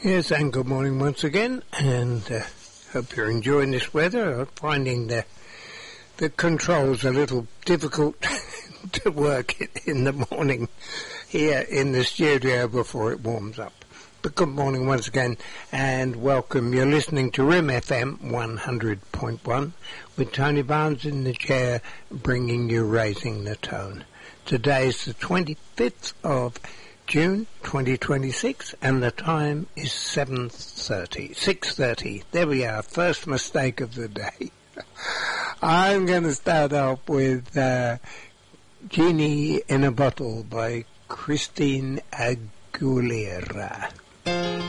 Yes, and good morning once again, and hope you're enjoying this weather. I'm finding the controls a little difficult to work in the morning here in the studio before it warms up. But good morning once again, and welcome. You're listening to RIM FM 100.1 with Tony Barnes in the chair, bringing you Raising the Tone. Today's the 25th of June 2026, and the time is 6:30. There we are, first mistake of the day. I'm going to start off with Genie in a Bottle by Christine Aguilera.